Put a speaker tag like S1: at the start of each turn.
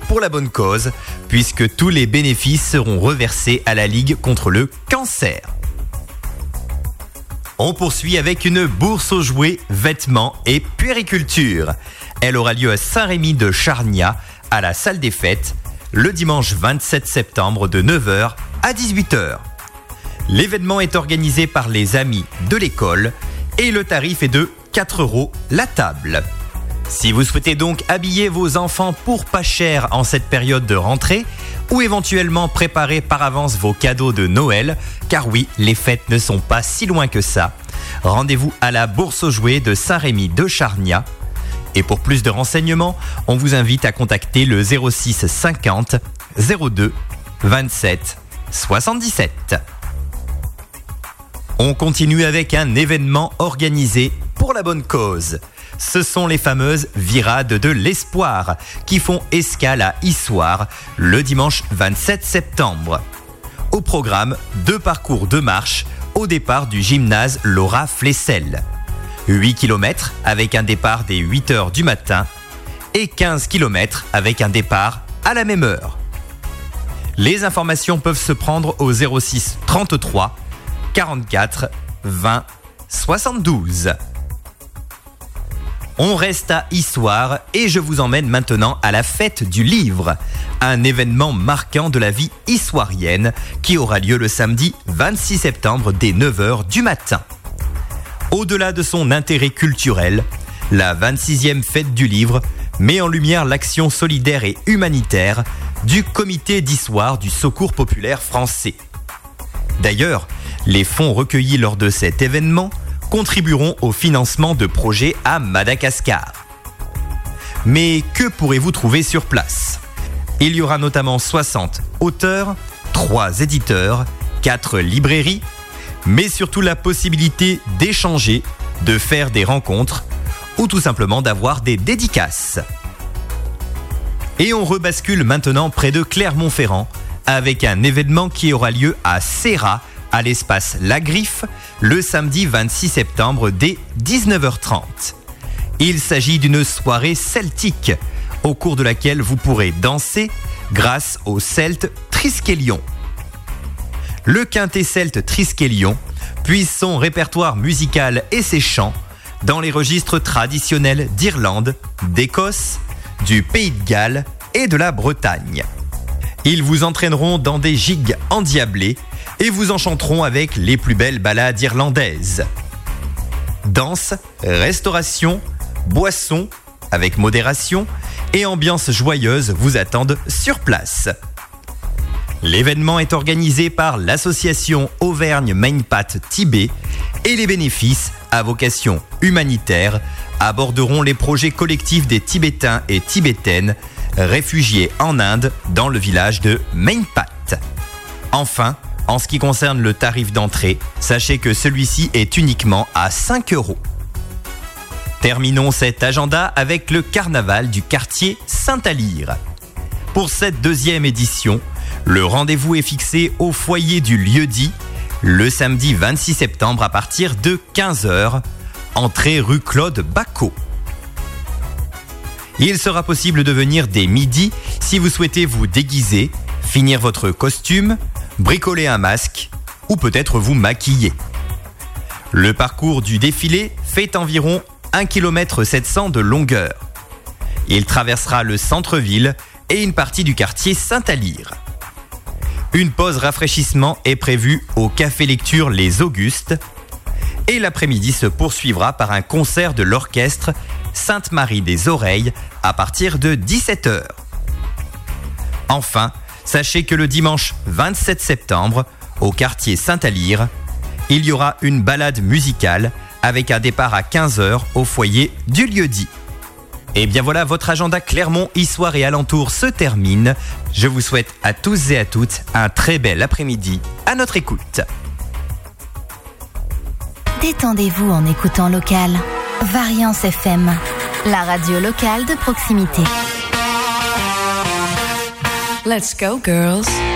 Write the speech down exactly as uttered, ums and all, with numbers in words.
S1: pour la bonne cause, puisque tous les bénéfices seront reversés à la Ligue contre le cancer. On poursuit avec une bourse aux jouets, vêtements et puériculture. Elle aura lieu à Saint-Rémy de Chargnat, à la salle des fêtes, le dimanche vingt-sept septembre de neuf heures à dix-huit heures. L'événement est organisé par les amis de l'école et le tarif est de quatre euros la table. Si vous souhaitez donc habiller vos enfants pour pas cher en cette période de rentrée, ou éventuellement préparer par avance vos cadeaux de Noël, car oui, les fêtes ne sont pas si loin que ça, rendez-vous à la Bourse aux jouets de Saint-Rémy de Chargnat. Et pour plus de renseignements, on vous invite à contacter le zéro six cinquante zéro deux vingt-sept soixante-dix-sept. On continue avec un événement organisé pour la bonne cause. Ce sont les fameuses virades de l'espoir qui font escale à Issoire le dimanche vingt-sept septembre. Au programme, deux parcours de marche au départ du gymnase Laura Flessel. huit kilomètres avec un départ dès huit heures du matin et quinze kilomètres avec un départ à la même heure. Les informations peuvent se prendre au zéro six trente-trois quarante-quatre vingt soixante-douze. On reste à Issoire et je vous emmène maintenant à la fête du livre, un événement marquant de la vie issoirienne qui aura lieu le samedi vingt-six septembre dès neuf heures du matin. Au-delà de son intérêt culturel, la vingt-sixième fête du livre met en lumière l'action solidaire et humanitaire du comité d'Issoire du Secours populaire français. D'ailleurs, les fonds recueillis lors de cet événement contribueront au financement de projets à Madagascar. Mais que pourrez-vous trouver sur place ? Il y aura notamment soixante auteurs, trois éditeurs, quatre librairies, mais surtout la possibilité d'échanger, de faire des rencontres ou tout simplement d'avoir des dédicaces. Et on rebascule maintenant près de Clermont-Ferrand avec un événement qui aura lieu à Serra, à l'espace La Griffe, le samedi vingt-six septembre dès dix-neuf heures trente. Il s'agit d'une soirée celtique, au cours de laquelle vous pourrez danser grâce au celte Triskelion. Le quintet celte Triskelion puise son répertoire musical et ses chants dans les registres traditionnels d'Irlande, d'Écosse, du Pays de Galles et de la Bretagne. Ils vous entraîneront dans des gigues endiablées et vous enchanteront avec les plus belles ballades irlandaises. Danse, restauration, boissons, avec modération et ambiance joyeuse vous attendent sur place. L'événement est organisé par l'association Auvergne Mainpat Tibet et les bénéfices, à vocation humanitaire, aborderont les projets collectifs des Tibétains et Tibétaines réfugiés en Inde dans le village de Mainpat. Enfin, en ce qui concerne le tarif d'entrée, sachez que celui-ci est uniquement à cinq euros. Terminons cet agenda avec le carnaval du quartier Saint-Alyre. Pour cette deuxième édition, le rendez-vous est fixé au foyer du lieu-dit le samedi vingt-six septembre à partir de quinze heures, entrée rue Claude Bacot. Il sera possible de venir dès midi si vous souhaitez vous déguiser, finir votre costume, bricoler un masque ou peut-être vous maquiller. Le parcours du défilé fait environ un virgule sept cents kilomètres de longueur. Il traversera le centre-ville et une partie du quartier Saint-Alyre. Une pause rafraîchissement est prévue au Café Lecture Les Augustes et l'après-midi se poursuivra par un concert de l'orchestre Sainte-Marie des Oreilles à partir de dix-sept heures. Enfin, sachez que le dimanche vingt-sept septembre, au quartier Saint-Alyre, il y aura une balade musicale avec un départ à quinze heures au foyer du lieu-dit. Et bien voilà, votre agenda Clermont, Issoire et alentour se termine. Je vous souhaite à tous et à toutes un très bel après-midi à notre écoute.
S2: Détendez-vous en écoutant local. Variance F M, la radio locale de proximité.
S3: Let's go, girls.